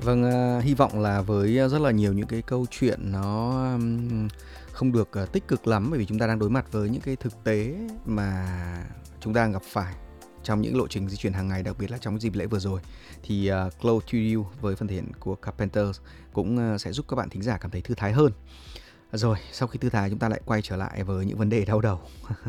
Vâng, hy vọng là với rất là nhiều những cái câu chuyện nó không được tích cực lắm, bởi vì chúng ta đang đối mặt với những cái thực tế mà chúng ta đang gặp phải trong những lộ trình di chuyển hàng ngày, đặc biệt là trong dịp lễ vừa rồi. Thì Close to You với phần thể hiện của Carpenters cũng sẽ giúp các bạn thính giả cảm thấy thư thái hơn. Rồi, sau khi thư thái chúng ta lại quay trở lại với những vấn đề đau đầu.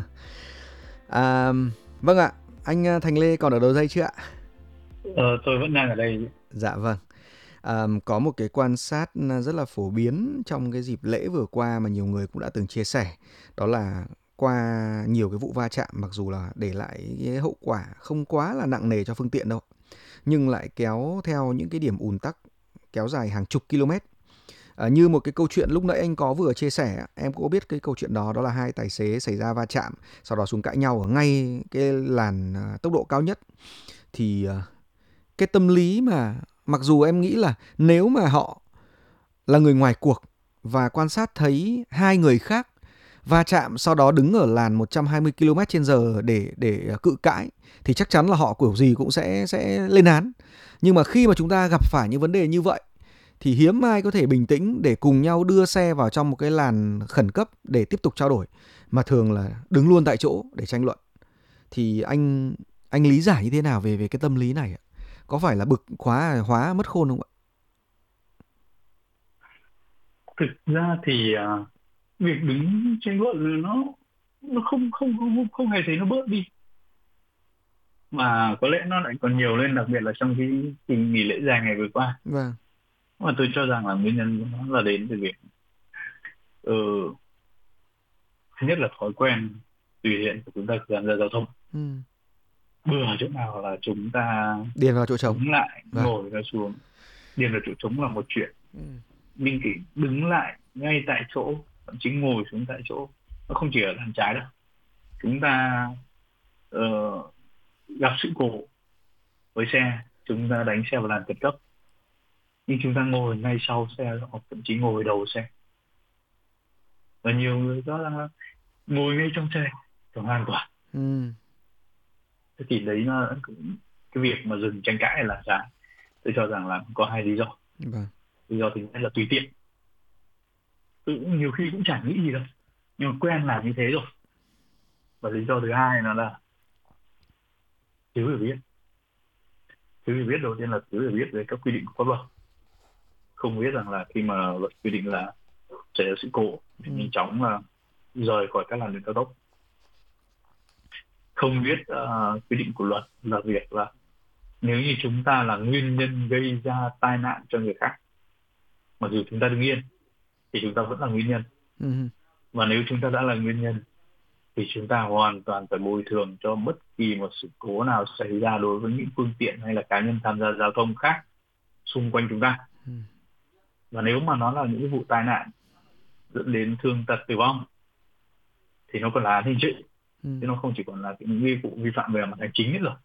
Vâng ạ, anh Thành Lê còn ở đầu dây chưa ạ? Tôi vẫn đang ở đây. Dạ vâng. Có một cái quan sát rất là phổ biến trong cái dịp lễ vừa qua mà nhiều người cũng đã từng chia sẻ, đó là qua nhiều cái vụ va chạm, mặc dù là để lại cái hậu quả không quá là nặng nề cho phương tiện đâu, nhưng lại kéo theo những cái điểm ùn tắc kéo dài hàng chục km. Như một cái câu chuyện lúc nãy anh có vừa chia sẻ, em cũng có biết cái câu chuyện đó, đó là hai tài xế xảy ra va chạm, sau đó xuống cãi nhau ở ngay cái làn tốc độ cao nhất. Thì cái tâm lý mà mặc dù em nghĩ là nếu mà họ là người ngoài cuộc và quan sát thấy hai người khác va chạm sau đó đứng ở làn 120 km/h để cự cãi thì chắc chắn là họ kiểu gì cũng sẽ lên án. Nhưng mà khi mà chúng ta gặp phải những vấn đề như vậy thì hiếm ai có thể bình tĩnh để cùng nhau đưa xe vào trong một cái làn khẩn cấp để tiếp tục trao đổi, mà thường là đứng luôn tại chỗ để tranh luận. Thì anh lý giải như thế nào về cái tâm lý này ạ? Có phải là bực quá hóa mất khôn không ạ? Thực ra thì việc đứng tranh luận nó không hề thấy nó bớt đi, mà có lẽ nó lại còn nhiều lên, đặc biệt là trong cái kỳ nghỉ lễ dài ngày vừa qua. Vâng. Mà tôi cho rằng là nguyên nhân của nó là đến từ việc ừ, thứ nhất là thói quen tùy tiện của chúng ta khi tham gia giao thông. Ừ. Bừa chỗ nào là chúng ta Điền vào chỗ trống. đứng lại Vâng. ngồi ra xuống. Điền vào chỗ trống là một chuyện, Ừ. nhưng chỉ đứng lại ngay tại chỗ, thậm chí ngồi xuống tại chỗ, nó không chỉ ở làn trái đâu. Chúng ta ờ, gặp sự cố với xe, chúng ta đánh xe vào làn khẩn cấp, nhưng chúng ta ngồi ngay sau xe hoặc thậm chí ngồi đầu xe, và nhiều người cho rằng là ngồi ngay trong xe cho an toàn. Ừ. Thế thì đấy là cái việc mà dừng tranh cãi là sai. Tôi cho rằng là có hai lý do. Vâng. Lý do thứ nhất là tùy tiện, tôi cũng nhiều khi cũng chẳng nghĩ gì đâu, nhưng mà quen làm như thế rồi. Và lý do thứ hai nó là thiếu hiểu biết. Thiếu hiểu biết đầu tiên là thiếu hiểu biết về các quy định của pháp luật, không biết rằng là khi mà luật quy định là xảy ra sự cố thì Ừ. nhanh chóng là rời khỏi các làn đường cao tốc. Không biết quy định của luật là việc là nếu như chúng ta là nguyên nhân gây ra tai nạn cho người khác, mặc dù chúng ta đứng yên thì chúng ta vẫn là nguyên nhân. Ừ. Và nếu chúng ta đã là nguyên nhân thì chúng ta hoàn toàn phải bồi thường cho bất kỳ một sự cố nào xảy ra đối với những phương tiện hay là cá nhân tham gia giao thông khác xung quanh chúng ta. Ừ. Và nếu mà nó là những vụ tai nạn dẫn đến thương tật tử vong thì nó còn là án hình sự, Ừ. chứ nó không chỉ còn là những vụ vi phạm về mặt hành chính nữa rồi.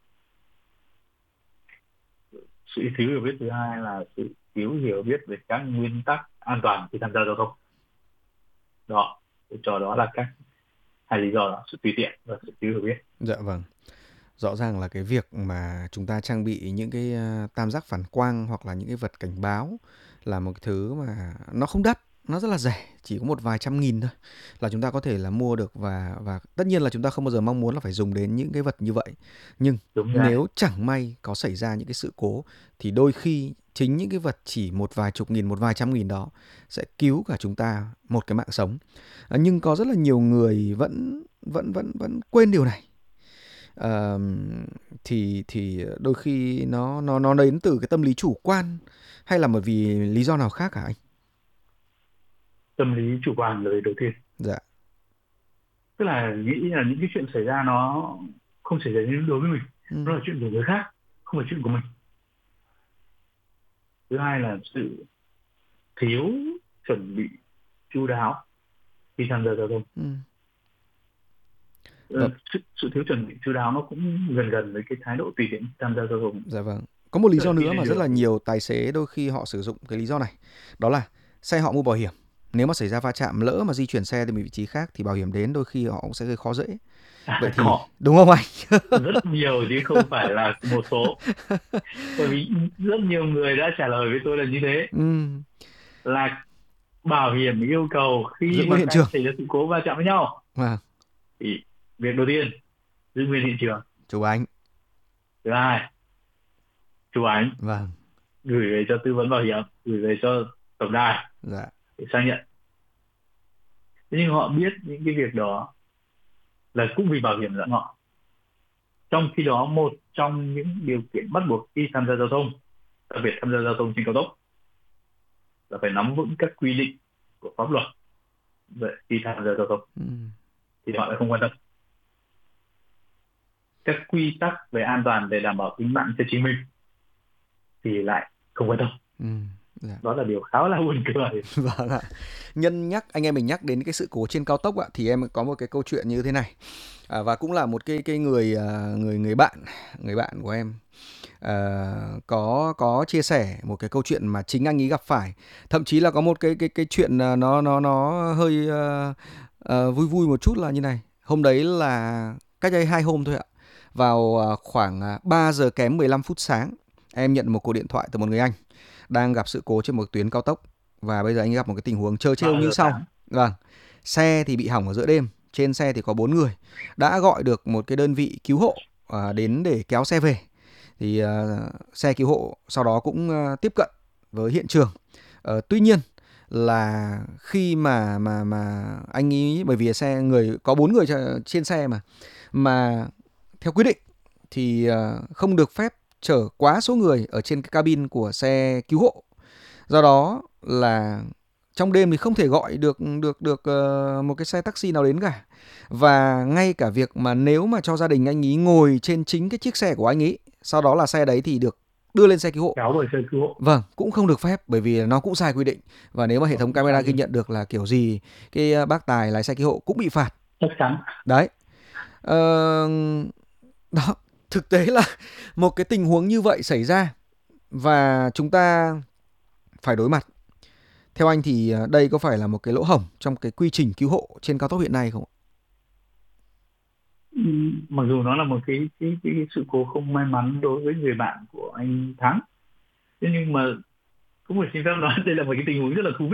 Sự thiếu hiểu biết thứ hai là sự thiếu hiểu biết về các nguyên tắc an toàn khi tham gia giao thông. Đó, tôi cho đó là các hai lý do là sự tùy tiện và sự thiếu hiểu biết. Dạ vâng. Rõ ràng là cái việc mà chúng ta trang bị những cái tam giác phản quang hoặc là những cái vật cảnh báo là một cái thứ mà nó không đắt, nó rất là rẻ, chỉ có một vài trăm nghìn thôi là chúng ta có thể là mua được, và tất nhiên là chúng ta không bao giờ mong muốn là phải dùng đến những cái vật như vậy. Nhưng Đúng rồi. nếu chẳng may có xảy ra những cái sự cố thì đôi khi chính những cái vật chỉ một vài chục nghìn, một vài trăm nghìn đó sẽ cứu cả chúng ta một cái mạng sống. Nhưng có rất là nhiều người vẫn vẫn vẫn vẫn quên điều này. Ờ, thì đôi khi nó đến từ cái tâm lý chủ quan hay là bởi vì lý do nào khác hả anh? Tâm lý chủ quan là lời đầu tiên, Dạ. tức là nghĩ là những cái chuyện xảy ra nó không xảy ra đến đối với mình, Ừ. nó là chuyện của người khác, không phải chuyện của mình. Thứ hai là sự thiếu chuẩn bị chu đáo khi tham gia giao thông. Ừ. Vâng. Sự thiếu chuẩn bị chu đáo nó cũng gần gần với cái thái độ tùy tiện tham gia giao thông. Dạ vâng. Có một lý Tức là do khi nữa lên mà rất là đường. nhiều tài xế đôi khi họ sử dụng cái lý do này, đó là xe họ mua bảo hiểm, Nếu mà xảy ra va chạm, lỡ mà di chuyển xe từ một vị trí khác thì bảo hiểm đến đôi khi họ cũng sẽ gây khó dễ. Vậy thì Có đúng không anh? rất nhiều chứ không phải là một số, bởi vì rất nhiều người đã trả lời với tôi là như thế, Ừm, là bảo hiểm yêu cầu giữ khi nguyên mà hiện các anh trường. xảy ra sự cố va chạm với nhau Vâng, thì việc đầu tiên giữ nguyên hiện trường, chụp ảnh. thứ hai chụp ảnh Vâng, gửi về cho tư vấn bảo hiểm, gửi về cho tổng đài dạ. để xác nhận. Thế nhưng họ biết những cái việc đó là cũng vì bảo hiểm dẫn họ. Trong khi đó một trong những điều kiện bắt buộc khi tham gia giao thông, đặc biệt tham gia giao thông trên cao tốc, là phải nắm vững các quy định của pháp luật về khi tham gia giao thông, Ừm, thì họ lại không quan tâm. Các quy tắc về an toàn để đảm bảo tính mạng cho chính mình thì lại không quan tâm. dạ. Đó là điều khá là buồn cười. Vâng ạ. Nhân nhắc anh em mình nhắc đến cái sự cố trên cao tốc ạ, thì em có một cái câu chuyện như thế này. Và cũng là một cái người người người bạn của em có chia sẻ một cái câu chuyện mà chính anh ấy gặp phải. Thậm chí là có một cái chuyện nó hơi vui vui một chút là như này. Hôm đấy là cách đây 2 hôm thôi ạ. Vào khoảng 3 giờ kém 15 phút sáng, em nhận một cuộc điện thoại từ một người anh đang gặp sự cố trên một tuyến cao tốc, và bây giờ anh gặp một cái tình huống trớ trêu 3 như giờ sau. sáng Vâng, xe thì bị hỏng ở giữa đêm, trên xe thì có 4 người, đã gọi được một cái đơn vị cứu hộ đến để kéo xe về. Thì xe cứu hộ sau đó cũng tiếp cận với hiện trường. Tuy nhiên là khi mà anh ấy, bởi vì xe người có 4 người trên xe mà theo quy định thì không được phép chở quá số người ở trên cái cabin của xe cứu hộ. Do đó là trong đêm thì không thể gọi được một cái xe taxi nào đến cả. Và ngay cả việc mà nếu mà cho gia đình anh ý ngồi trên chính cái chiếc xe của anh ý, sau đó là xe đấy thì được đưa lên xe cứu hộ. kéo bởi xe cứu hộ. Vâng, cũng không được phép, bởi vì nó cũng sai quy định. Và nếu mà hệ Nó thống cũng sai camera ghi luôn. nhận được là kiểu gì cái bác Tài lái xe cứu hộ cũng bị phạt. Chắc chắn. Đấy. Ờ, đó, thực tế là một cái tình huống như vậy xảy ra và chúng ta phải đối mặt. Theo anh thì đây có phải là một cái lỗ hổng trong cái quy trình cứu hộ trên cao tốc hiện nay không ạ? Mặc dù nó là một cái sự cố không may mắn đối với người bạn của anh Thắng, thế nhưng mà cũng phải xin phép nói đây là một cái tình huống rất là thú vị.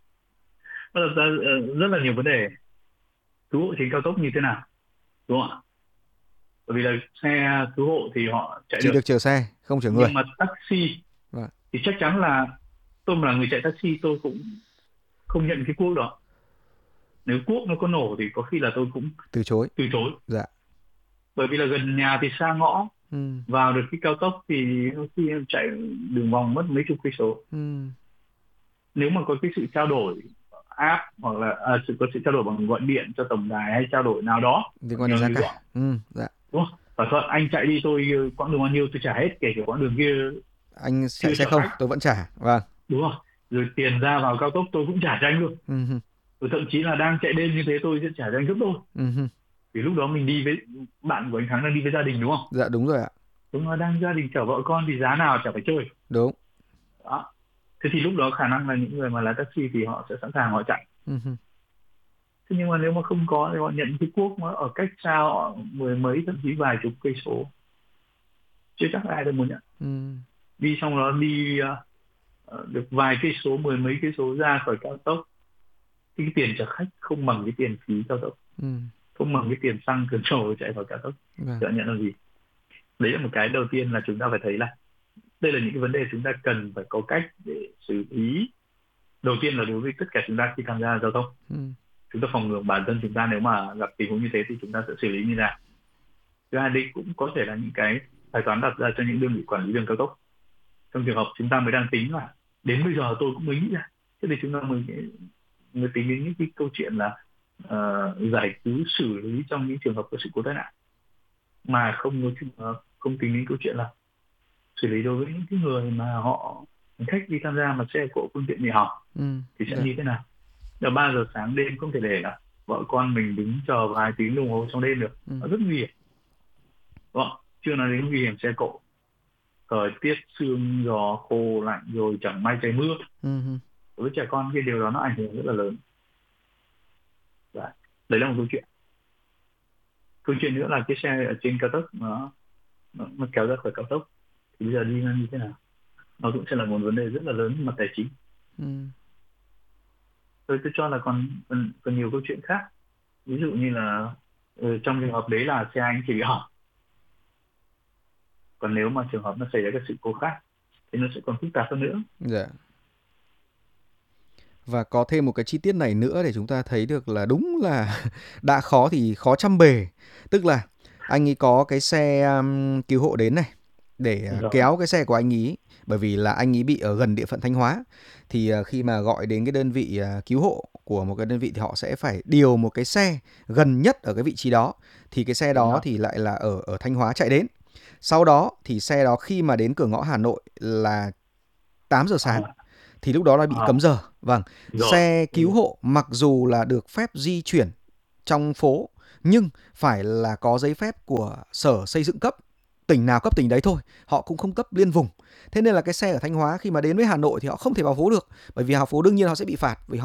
Nó đặt ra rất là nhiều vấn đề. Cứu hộ trên cao tốc như thế nào, đúng không ạ? Bởi vì là xe cứu hộ thì họ chạy Chỉ được, được chở xe, không chở người. nhưng mà taxi Vâng, thì chắc chắn là tôi mà là người chạy taxi tôi cũng không nhận cái cuốc đó. Nếu cuốc nó có nổ thì có khi là tôi cũng từ chối. từ chối, Dạ. bởi vì là gần nhà thì xa ngõ, Ừ, vào được cái cao tốc thì đôi khi em chạy đường vòng mất mấy chục cây số. ừ, Nếu mà có cái sự trao đổi app, hoặc là có sự trao đổi bằng gọi điện cho tổng đài hay trao đổi nào đó, liên quan đến nhờ giá như cả. gọi, Dạ. đúng không? Thỏa thuận anh chạy đi, tôi quãng đường bao nhiêu tôi trả hết, kể cả quãng đường kia Anh chưa chạy xe chở không, khách, tôi vẫn trả. Vâng. đúng không? Rồi tiền ra vào cao tốc tôi cũng trả cho anh luôn. Ừ, Rồi thậm chí là đang chạy đêm như thế tôi sẽ trả cho anh gấp đôi, ừ, vì lúc đó mình đi với bạn của anh Thắng, đang đi với gia đình, đúng không? dạ đúng rồi ạ. Đúng là đang gia đình chở vợ con thì giá nào chả phải chơi. Đúng. Đó. Thế thì lúc đó khả năng là những người mà lái taxi thì họ sẽ sẵn sàng họ chạy. Ừ, Thế nhưng mà nếu mà không có thì họ nhận cái cuốc nó ở cách xa họ mười mấy thậm chí vài chục cây số, chưa chắc ai đâu muốn nhận. ừ, Đi xong đó đi được vài cây số, mười mấy cây số ra khỏi cao tốc, thì cái tiền chở khách không bằng cái tiền phí cao tốc, ừ, không bằng cái tiền xăng cần trổ chạy vào cao tốc, vâng. thì họ nhận làm gì? Đấy là một cái đầu tiên là chúng ta phải thấy là đây là những cái vấn đề chúng ta cần phải có cách để xử lý. Đầu tiên là đối với tất cả chúng ta khi tham gia giao thông, Ừ, chúng ta phòng ngừa bản thân chúng ta, nếu mà gặp tình huống như thế thì chúng ta sẽ xử lý như nào. Thứ hai, đây cũng có thể là những cái bài toán đặt ra cho những đơn vị quản lý đường cao tốc. Trong trường hợp chúng ta mới đang tính là đến bây giờ tôi cũng mới nghĩ ra, thế thì chúng ta mới tính đến những cái câu chuyện là giải cứu xử lý trong những trường hợp có sự cố tai nạn, mà không có trường hợp không tính đến câu chuyện là xử lý đối với những cái người mà họ khách đi tham gia mà xe cộ phương tiện bị hỏng ừ, thì sẽ dạ. như thế nào. Là 3 giờ sáng đêm không thể để là vợ con mình đứng chờ vài tiếng đồng hồ trong đêm được, Ừ, nó rất nguy hiểm. Đúng không? Chưa nói đến nguy hiểm xe cộ, thời tiết sương gió khô lạnh rồi chẳng may trời mưa, ừ, đối với trẻ con cái điều đó nó ảnh hưởng rất là lớn. Đấy là một câu chuyện nữa là cái xe ở trên cao tốc nó kéo ra khỏi cao tốc thì bây giờ đi nó như thế nào, nó cũng sẽ là một vấn đề rất là lớn mặt tài chính. Tôi cho là còn nhiều câu chuyện khác, ví dụ như là trong trường hợp đấy là xe anh chỉ bị hỏng, còn nếu mà trường hợp nó xảy ra các sự cố khác thì nó sẽ còn phức tạp hơn nữa. Dạ. Và có thêm một cái chi tiết này nữa để chúng ta thấy được là đúng là đã khó thì khó trăm bề. Tức là anh ấy có cái xe cứu hộ đến này để kéo cái xe của anh ấy, bởi vì là anh ấy bị ở gần địa phận Thanh Hóa. Thì khi mà gọi đến cái đơn vị cứu hộ của một cái đơn vị thì họ sẽ phải điều một cái xe gần nhất ở cái vị trí đó. Thì cái xe đó thì lại là ở Thanh Hóa chạy đến. Sau đó thì xe đó khi mà đến cửa ngõ Hà Nội là 8 giờ sáng thì lúc đó là bị cấm giờ. Vâng, xe cứu hộ mặc dù là được phép di chuyển trong phố nhưng phải là có giấy phép của Sở Xây dựng cấp, tỉnh nào cấp tỉnh đấy thôi, họ cũng không cấp liên vùng. Thế nên là cái xe ở Thanh Hóa khi mà đến với Hà Nội thì họ không thể vào phố được, bởi vì vào phố đương nhiên họ sẽ bị phạt vì họ